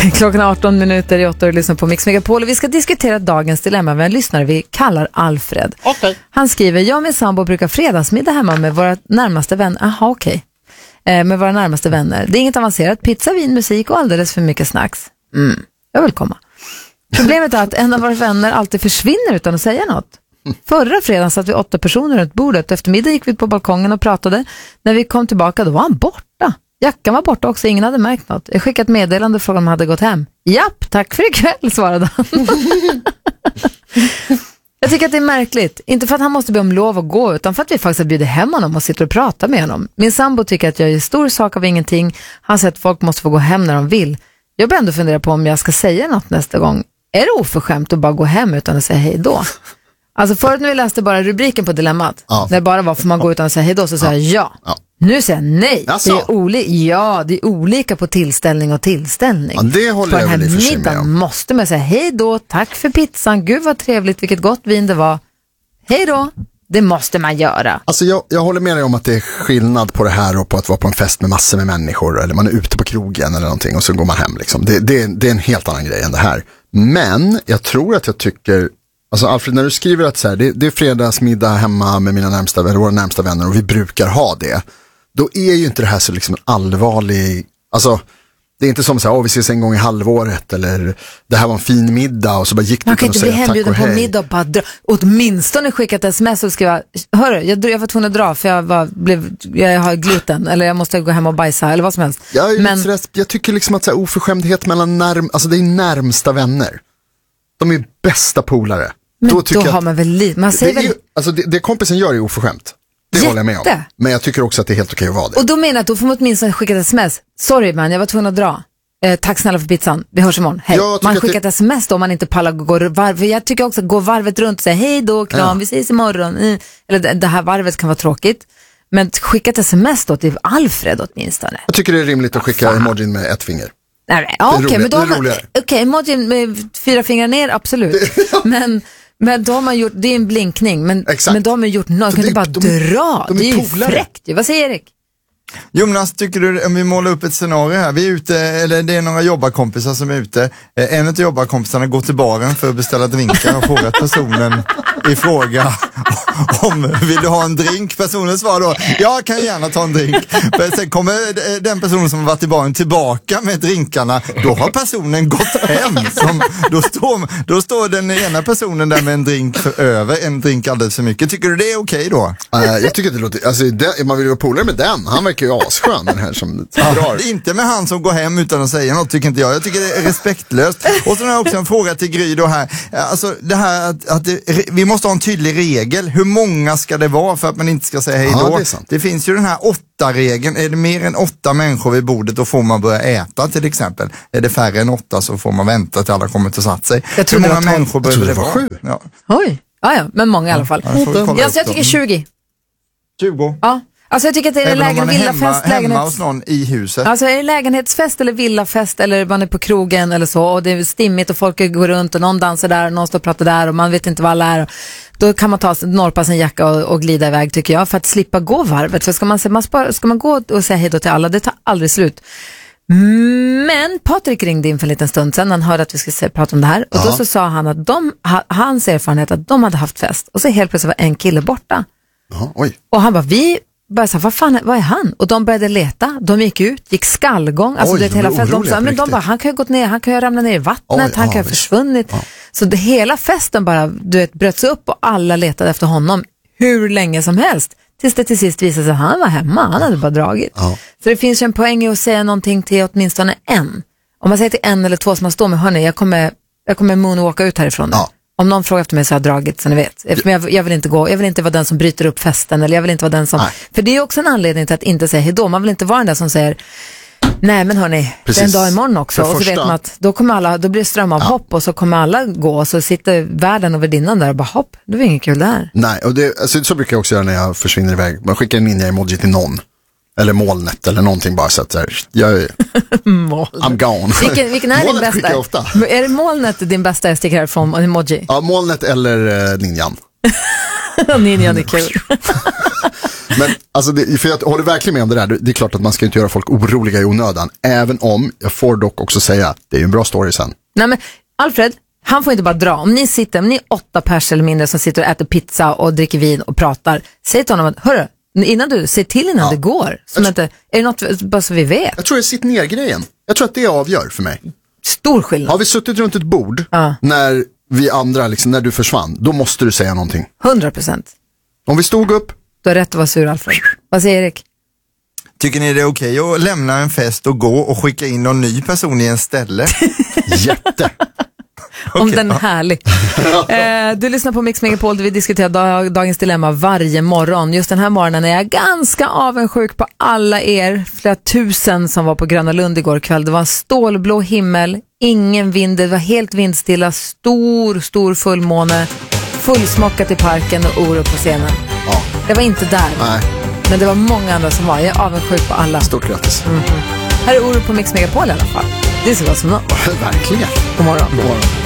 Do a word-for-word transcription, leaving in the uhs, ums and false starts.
Klockan arton minuter i åtta och lyssnar på Mix Megapol. Vi ska diskutera dagens dilemma med en lyssnare vi kallar Alfred. Okay. Han skriver, jag och min sambo brukar fredagsmiddag hemma med våra närmaste vänner. Aha, okej. Okay. Eh, med våra närmaste vänner. Det är inget avancerat. Pizza, vin, musik och alldeles för mycket snacks. Mm. Jag vill komma. Problemet är att en av våra vänner alltid försvinner utan att säga något. Förra fredagen satt vi åtta personer runt bordet. Efter middag gick vi på balkongen och pratade. När vi kom tillbaka då var han borta. Jackan var borta också, ingen hade märkt något. Jag skickade ett meddelande och frågade om han hade gått hem. Japp, tack för ikväll, svarade han. Jag tycker att det är märkligt. Inte för att han måste be om lov att gå, utan för att vi faktiskt har bjudit hem honom och sitter och pratar med honom. Min sambo tycker att jag gör stor sak av ingenting. Han säger att folk måste få gå hem när de vill. Jag börjar ändå fundera på om jag ska säga något nästa gång. Är det oförskämt att bara gå hem utan att säga hej då? Alltså förut när vi läste bara rubriken på dilemmat, ja. När det bara var för man gå utan att säga hej då, så säger jag ja. ja. Nu säger jag nej. Alltså. Det är oli- ja, det är olika på tillställning och tillställning. Ja, det håller på jag väl i och för sig middagen med om. måste man säga hej då, tack för pizzan, gud vad trevligt, vilket gott vin det var. Hej då, det måste man göra. Alltså jag, jag håller med dig om att det är skillnad på det här och på att vara på en fest med massor med människor, eller man är ute på krogen eller någonting och så går man hem liksom. Det, det, det är en helt annan grej än det här. Men jag tror att jag tycker, alltså Alfred, när du skriver att så här, det, det är fredagsmiddag hemma med mina närmsta, eller våra närmsta vänner och vi brukar ha det, då är ju inte det här så liksom allvarlig, alltså det är inte som så här, åh, vi ses en gång i halvåret, eller det här var en fin middag och så bara gick det. Man kan inte bli hembjuden på middag och bara dra, åtminstone skicka ett sms och skriva, hörru, jag, jag var tvungen att dra för jag, var, blev, jag har gluten, eller jag måste gå hem och bajsa, eller vad som helst. Jag, Men, jag, jag tycker liksom att så här, oförskämdhet mellan närm, alltså det är närmsta vänner. De är bästa polare. men då, då har att, man väl lite, man säger det, är, väl... alltså det, det kompisen gör är oförskämt. Det Jätte. håller jag med om. Men jag tycker också att det är helt okej att vara det. Och då menar jag att då får man åtminstone skicka ett sms. Sorry man, jag var tvungen att dra. Eh, tack snälla för pizzan. Vi hörs imorgon. Hej. Man skickar ett det... sms då om man inte pallar gå varv. Jag tycker också att gå varvet runt och säga hej då, kram, ja. Vi ses imorgon. Mm. Eller det, det här varvet kan vara tråkigt. Men skicka ett sms då till Alfred åtminstone. Jag tycker det är rimligt att skicka emojin med ett finger. Nej, nej. Ja, okej, okay, men då okej, okay, emojin med fyra fingrar ner, absolut. men Men då har man gjort, det är en blinkning, men, men då har man gjort något, man kan inte bara de, dra, de, de det är ju fräckt. Vad säger Erik? Jonas, tycker du, om vi målar upp ett scenario här, vi är ute, eller det är några jobbarkompisar som är ute, en av jobbarkompisarna går till baren för att beställa drinkar och frågar personen i fråga om, vill du ha en drink? Personen svarar då, jag kan gärna ta en drink. Men sen kommer den personen som har varit i baren tillbaka med drinkarna, då har personen gått hem. Som, då, står, då står den ena personen där med en drink för över, en drink alldeles för mycket. Tycker du det är okej då? Uh, jag tycker att det låter, alltså det, man vill ju vara polare med den, han verkar ju asskön den här som ja, drar. Inte med han som går hem utan att säga något, tycker inte jag. Jag tycker det är respektlöst. Och så har jag också en fråga till Gry då här. Alltså det här att, att det, vi måste ha en tydlig regel. Hur många ska det vara för att man inte ska säga hej då? Ja, det, det finns ju den här åtta regeln. Är det mer än åtta människor vid bordet då får man börja äta till exempel. Är det färre än åtta så får man vänta till alla kommer till satt sig. Jag tror Hur många det var människor börjar det vara? Sju. Ja. Oj, ja, ja, men många i alla fall. Ja, jag, jag, jag tycker tjugo. tjugo? Ja. Alltså jag tycker att det är en lägen, villafest, hemma, lägenhets... hemma hos någon i huset. Alltså är det lägenhetsfest eller villafest eller man är på krogen eller så och det är stimmigt och folk går runt och någon dansar där och någon står och pratar där och man vet inte vad alla är. Då kan man ta norpa sin jacka och, och glida iväg tycker jag för att slippa gå varvet. För ska man, man spara, ska man gå och säga hej då till alla, det tar aldrig slut. Men Patrik ringde in för en liten stund sedan, han hörde att vi skulle prata om det här och ja. Då så sa han att de, hans erfarenhet att de hade haft fest och så helt plötsligt var en kille borta. Ja, oj. Och han bara, vi bara så här, vad fan, vad är han? Och de började leta, de gick ut, gick skallgång, alltså oj, det hela fest, de sa, men de bara, han kan ju gått ner, han kan ju ramla ner i vattnet, oj, han ja, kan ju ha försvunnit. Ja. Så det, hela festen bara, du vet, bröts upp och alla letade efter honom hur länge som helst. Tills det till sist visade sig att han var hemma, han hade bara dragit. Ja. Så det finns ju en poäng i att säga någonting till åtminstone en. Om man säger till en eller två som man står med, hörni, jag kommer, jag kommer moonwalka ut härifrån. Ja. Om någon frågar efter mig så har jag dragit, så ni vet. Men jag, jag vill inte gå, jag vill inte vara den som bryter upp festen, eller jag vill inte vara den som... Nej. För det är också en anledning till att inte säga hejdå. Man vill inte vara den där som säger, nej men hörni, det är en dag imorgon också. Och så vet man att då kommer alla, då blir det ström av ja. hopp och så kommer alla gå och så sitter världen och värdinnan där och bara hopp, det var inget kul där. Nej, och det, alltså, så brukar jag också göra när jag försvinner iväg. Man skickar en ninja-emoji till någon. Eller molnet eller någonting bara så att där, jag är I'm gone. Vilken, vilken är din bästa? Ofta. Är det molnet din bästa jag sticker härifrån emoji? Ja, molnet eller uh, ninjan. Ninjan är kul. Men alltså, det, för jag håller verkligen med om det där. Det är klart att man ska inte göra folk oroliga i onödan. Även om, jag får dock också säga, det är ju en bra story sen. Nej men, Alfred, han får inte bara dra. Om ni sitter, om ni är åtta pers eller mindre som sitter och äter pizza och dricker vin och pratar, säg till honom att, hörru, innan du, säg till innan ja. det går. Som inte, är det något bara så vi vet? Jag tror det är sitt ner grejen. Jag tror att det avgör för mig. Stor skillnad. Har vi suttit runt ett bord ja. när vi andra, liksom, när du försvann, då måste du säga någonting. hundra procent. Om vi stod upp. Du har rätt att vara sur, Alfred. Vad säger Erik? Tycker ni det är okej okay att lämna en fest och gå och skicka in någon ny person i en ställe? Jätte. Om okay, den är härlig. eh, du lyssnar på Mix Megapol där vi diskuterar dag, dagens dilemma varje morgon. Just den här morgonen är jag ganska avundsjuk på alla er, flera tusen som var på Gröna Lund igår kväll. Det var stålblå himmel, ingen vind, det var helt vindstilla, stor, stor fullmåne, fullsmockat i parken och Orup på scenen. Ja. Jag var inte där. Nej. Men det var många andra som var. Jag är avundsjuk på alla. Stort grattis. Mm-hmm. Här är Orup på Mix Megapol i alla fall. Det är så gott som något. Verkligen. God morgon. God morgon.